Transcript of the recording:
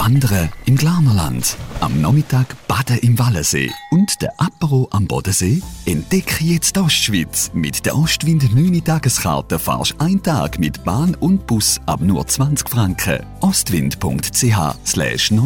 Wandern im Glanerland, am Nachmittag baden im Wallensee und der Apero am Bodensee? Entdecke jetzt die Ostschweiz. Mit der Ostwind 9 Tageskarte fahrst du einen Tag mit Bahn und Bus ab nur 20 Franken. ostwind.ch/9